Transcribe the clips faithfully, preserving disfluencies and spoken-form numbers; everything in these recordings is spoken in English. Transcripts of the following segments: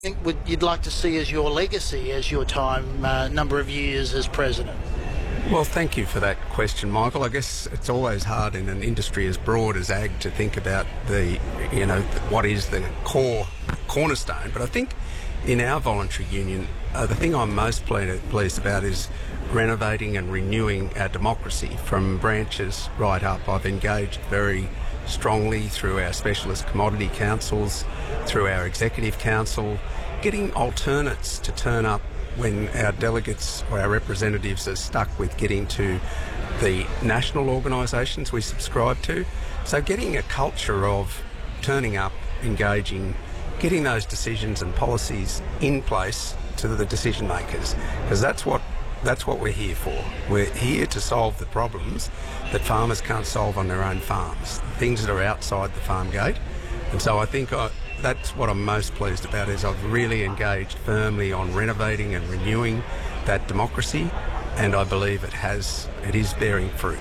think would you'd like to see as your legacy, as your time, uh, number of years as president? Well, thank you for that question, Michael. I guess it's always hard in an industry as broad as ag to think about the, you know, what is the core cornerstone. But I think in our voluntary union, uh, the thing I'm most ple- pleased about is renovating and renewing our democracy from branches right up. I've engaged very strongly through our specialist commodity councils, through our executive council, getting alternates to turn up when our delegates or our representatives are stuck with getting to the national organisations we subscribe to. So getting a culture of turning up, engaging, getting those decisions and policies in place to the decision makers, because that's what that's what we're here for. We're here to solve the problems that farmers can't solve on their own farms, things that are outside the farm gate. And so I think I, that's what I'm most pleased about, is I've really engaged firmly on renovating and renewing that democracy, and I believe it has, it is bearing fruit.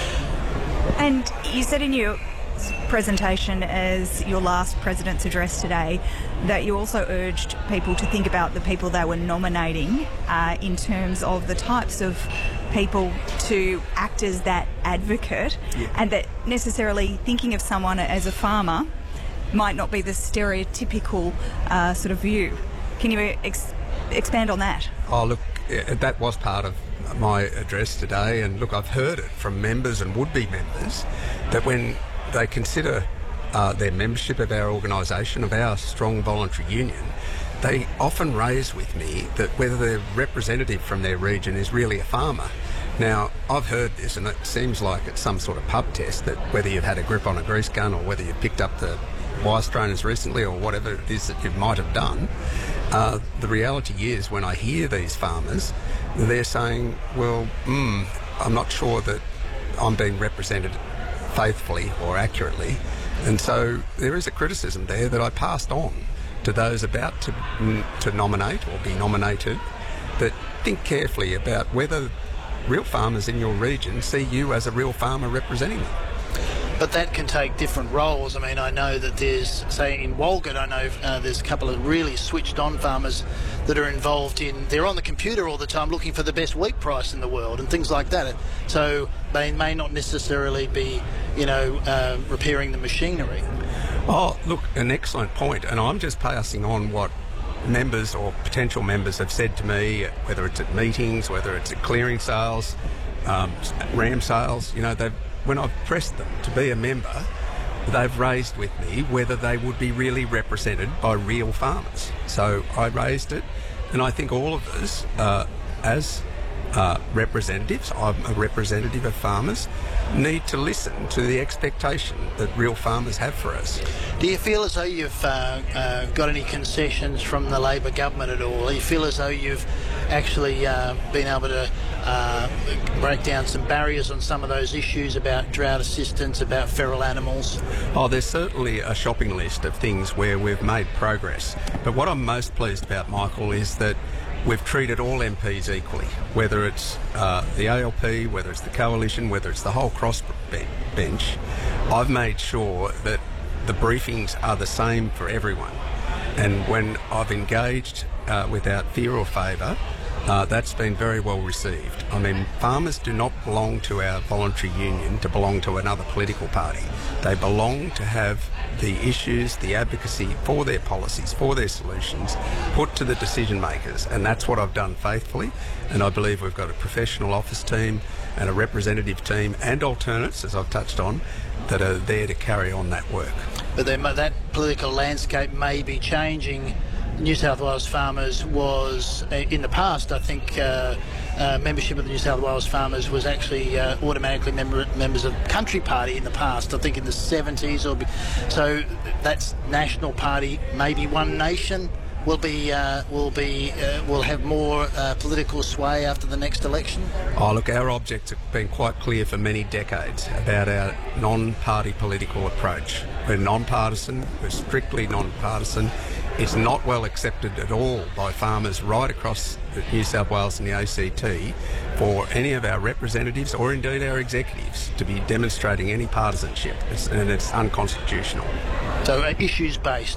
And you said in your presentation as your last president's address today that you also urged people to think about the people they were nominating uh, in terms of the types of people to act as that advocate, yeah. And that necessarily thinking of someone as a farmer might not be the stereotypical uh, sort of view. Can you ex- expand on that? Oh, look, that was part of my address today, and look, I've heard it from members and would-be members that when they consider uh, their membership of our organisation, of our strong voluntary union, they often raise with me that whether their representative from their region is really a farmer. Now, I've heard this, and it seems like it's some sort of pub test, that whether you've had a grip on a grease gun or whether you've picked up the wise trainers recently or whatever it is that you might have done, uh, the reality is when I hear these farmers, they're saying, well, mm, I'm not sure that I'm being represented faithfully or accurately. And so there is a criticism there that I passed on to those about to, to nominate or be nominated, that think carefully about whether real farmers in your region see you as a real farmer representing them. But that can take different roles. I mean, I know that there's, say, in Walgett, I know uh, there's a couple of really switched-on farmers that are involved in, they're on the computer all the time looking for the best wheat price in the world and things like that. So they may not necessarily be, you know, uh, repairing the machinery. Oh, look, an excellent point. And I'm just passing on what members or potential members have said to me, whether it's at meetings, whether it's at clearing sales, um, ram sales, you know, they've when I've pressed them to be a member, they've raised with me whether they would be really represented by real farmers. So I raised it, and I think all of us, uh, as uh, representatives, I'm a representative of farmers, need to listen to the expectation that real farmers have for us. Do you feel as though you've uh, uh, got any concessions from the Labor government at all? Do you feel as though you've actually uh, been able to uh, break down some barriers on some of those issues about drought assistance, about feral animals? Oh, there's certainly a shopping list of things where we've made progress. But what I'm most pleased about, Michael, is that we've treated all M Ps equally, whether it's uh, the A L P, whether it's the Coalition, whether it's the whole crossbench. I've made sure that the briefings are the same for everyone. And when I've engaged uh, without fear or favour, uh, that's been very well received. I mean, farmers do not belong to our voluntary union to belong to another political party. They belong to have the issues, the advocacy for their policies, for their solutions, put to the decision makers. And that's what I've done faithfully. And I believe we've got a professional office team and a representative team and alternates, as I've touched on, that are there to carry on that work. But then that political landscape may be changing. New South Wales Farmers was, in the past, I think, uh, uh, membership of the New South Wales Farmers was actually uh, automatically member, members of the Country Party in the past, I think in the seventies. Or be, so that's National Party, maybe One Nation will be uh, will be uh, will have more uh, political sway after the next election. Oh, look, our objects have been quite clear for many decades about our non-party political approach. We're non-partisan, we're strictly non-partisan. It's not well accepted at all by farmers right across New South Wales and the A C T for any of our representatives or indeed our executives to be demonstrating any partisanship, it's, and it's unconstitutional. So uh, issues-based.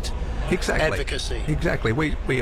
exactly. advocacy. Exactly. We we